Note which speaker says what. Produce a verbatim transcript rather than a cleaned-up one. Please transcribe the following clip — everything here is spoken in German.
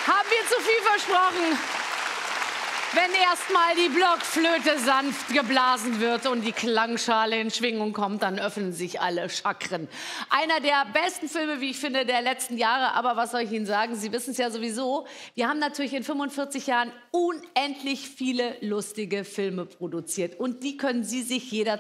Speaker 1: Haben wir zu viel versprochen? Wenn erstmal die Blockflöte sanft geblasen wird und die Klangschale in Schwingung kommt, dann öffnen sich alle Chakren. Einer der besten Filme, wie ich finde, der letzten Jahre. Aber was soll ich Ihnen sagen? Sie wissen es ja sowieso. Wir haben natürlich in fünfundvierzig Jahren unendlich viele lustige Filme produziert. Und die können Sie sich jederzeit